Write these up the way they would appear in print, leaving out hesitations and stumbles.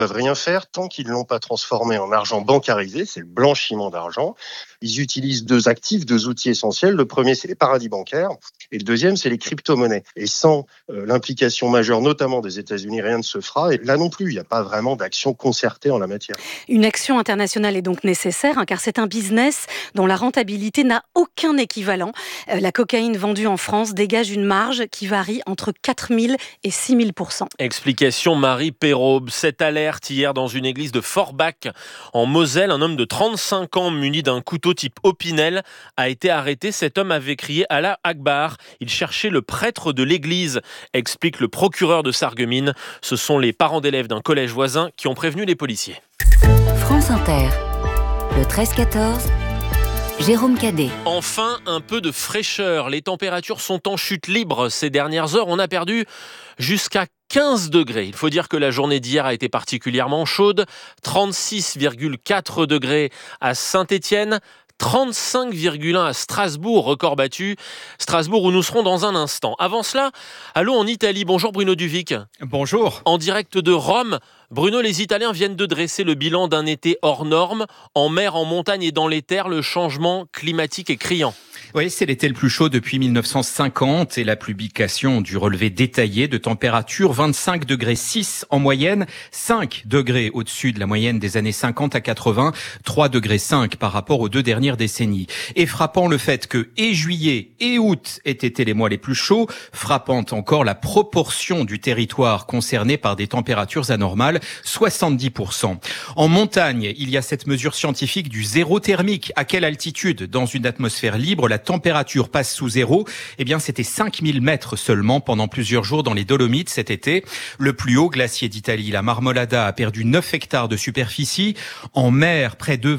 peuvent rien faire tant qu'ils ne l'ont pas transformé en argent bancarisé, c'est le blanchiment d'argent. Ils utilisent deux actifs, deux outils essentiels. Le premier, c'est les paradis bancaires et le deuxième, c'est les crypto-monnaies. Et sans l'implication majeure, notamment des États-Unis, rien ne se fera. Et là non plus, il n'y a pas vraiment d'action concertée en la matière. Une action internationale est donc nécessaire, car c'est un business dont la rentabilité n'a aucun équivalent. La cocaïne vendue en France dégage une marge qui varie entre 4 000 et 6 000%. Explication Marie Perraube. Cette alerte hier dans une église de Forbach en Moselle, un homme de 35 ans muni d'un couteau type Opinel a été arrêté. Cet homme avait crié Allah Akbar. Il cherchait le prêtre de l'église, explique le procureur de Sarreguemines. Ce sont les parents d'élèves d'un collège voisin qui ont prévenu les policiers. France Inter, le 13-14, Jérôme Cadet. Enfin, un peu de fraîcheur. Les températures sont en chute libre ces dernières heures. On a perdu jusqu'à 15 degrés. Il faut dire que la journée d'hier a été particulièrement chaude. 36,4 degrés à Saint-Étienne. 35,1 à Strasbourg, record battu. Strasbourg où nous serons dans un instant. Avant cela, allons en Italie. Bonjour Bruno Duvic. Bonjour. En direct de Rome, Bruno, les Italiens viennent de dresser le bilan d'un été hors norme. En mer, en montagne et dans les terres, le changement climatique est criant. Oui, c'est l'été le plus chaud depuis 1950 et la publication du relevé détaillé de température 25,6 degrés en moyenne, 5 degrés au-dessus de la moyenne des années 50 à 80, 3,5 degrés par rapport aux 2 dernières décennies. Et frappant le fait que et juillet et août aient été les mois les plus chauds, frappant encore la proportion du territoire concerné par des températures anormales, 70%. En montagne, il y a cette mesure scientifique du zéro thermique. À quelle altitude, dans une atmosphère libre, la température passe sous zéro? Eh bien, c'était 5000 mètres seulement pendant plusieurs jours dans les Dolomites cet été. Le plus haut glacier d'Italie, la Marmolada, a perdu 9 hectares de superficie. En mer, près de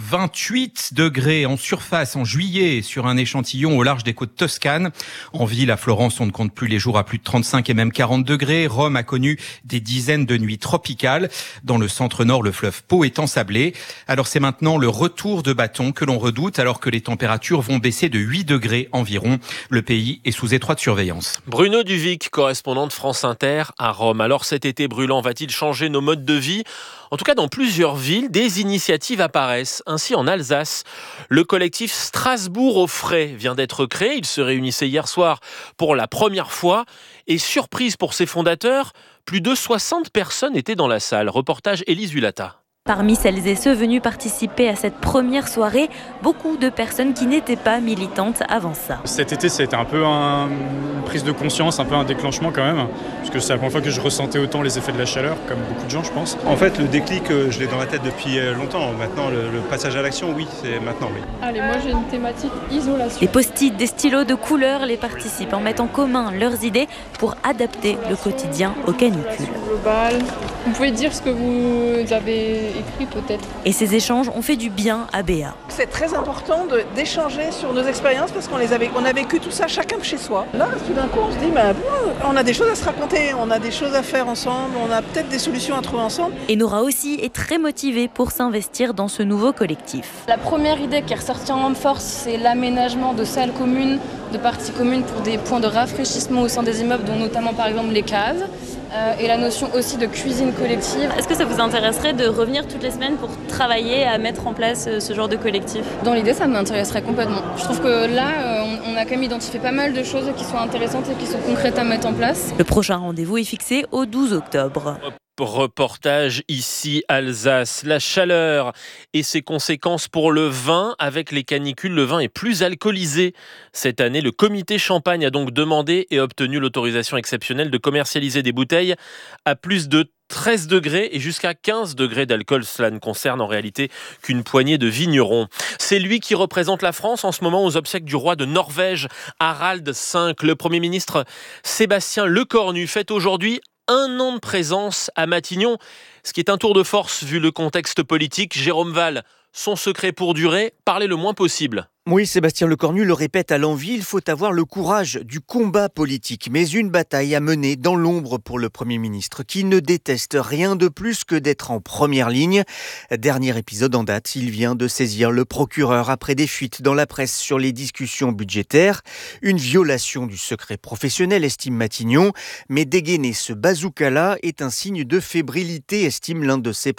28 degrés en surface en juillet sur un échantillon au large des côtes toscanes. En ville, à Florence, on ne compte plus les jours à plus de 35 et même 40 degrés. Rome a connu des dizaines de nuits tropicales. Dans le centre-nord, le fleuve Pô est ensablé. Alors c'est maintenant le retour de bâton que l'on redoute alors que les températures vont baisser de 8 degrés environ. Le pays est sous étroite surveillance. Bruno Duvic, correspondant de France Inter à Rome. Alors cet été brûlant va-t-il changer nos modes de vie ? En tout cas, dans plusieurs villes, des initiatives apparaissent. Ainsi, en Alsace, le collectif Strasbourg au frais vient d'être créé. Il se réunissait hier soir pour la première fois. Et surprise pour ses fondateurs, plus de 60 personnes étaient dans la salle. Reportage Élise Hulata. Parmi celles et ceux venus participer à cette première soirée, beaucoup de personnes qui n'étaient pas militantes avant ça. Cet été, c'était un peu une prise de conscience, un peu un déclenchement quand même, parce que c'est la première fois que je ressentais autant les effets de la chaleur, comme beaucoup de gens, je pense. En fait, le déclic, je l'ai dans la tête depuis longtemps. Maintenant, le passage à l'action, oui, c'est maintenant, oui. Allez, moi j'ai une thématique isolation. Des post-it, des stylos de couleur, les participants mettent en commun leurs idées pour adapter le quotidien aux canicules. Global. Vous pouvez dire ce que vous avez écrit peut-être. Et ces échanges ont fait du bien à Béa. C'est très important d'échanger sur nos expériences parce qu'on a vécu tout ça chacun de chez soi. Là, tout d'un coup, on se dit, on a des choses à se raconter, on a des choses à faire ensemble, on a peut-être des solutions à trouver ensemble. Et Nora aussi est très motivée pour s'investir dans ce nouveau collectif. La première idée qui est ressortie en force, c'est l'aménagement de salles communes, de parties communes pour des points de rafraîchissement au sein des immeubles, dont notamment par exemple les caves. Et la notion aussi de cuisine collective. Est-ce que ça vous intéresserait de revenir toutes les semaines pour travailler à mettre en place ce genre de collectif ? Dans l'idée, ça m'intéresserait complètement. Je trouve que là, on a quand même identifié pas mal de choses qui sont intéressantes et qui sont concrètes à mettre en place. Le prochain rendez-vous est fixé au 12 octobre. Reportage ici Alsace, la chaleur et ses conséquences pour le vin. Avec les canicules, le vin est plus alcoolisé. Cette année, le comité Champagne a donc demandé et obtenu l'autorisation exceptionnelle de commercialiser des bouteilles à plus de 13 degrés et jusqu'à 15 degrés d'alcool. Cela ne concerne en réalité qu'une poignée de vignerons. C'est lui qui représente la France en ce moment aux obsèques du roi de Norvège, Harald V. Le Premier ministre Sébastien Lecornu fête aujourd'hui 1 an de présence à Matignon, ce qui est un tour de force vu le contexte politique. Jérôme Val, son secret pour durer, parler le moins possible. Oui, Sébastien Lecornu le répète à l'envi, il faut avoir le courage du combat politique, mais une bataille à mener dans l'ombre pour le Premier ministre, qui ne déteste rien de plus que d'être en première ligne. Dernier épisode en date, il vient de saisir le procureur après des fuites dans la presse sur les discussions budgétaires. Une violation du secret professionnel, estime Matignon, mais dégainer ce bazooka-là est un signe de fébrilité, estime l'un de ses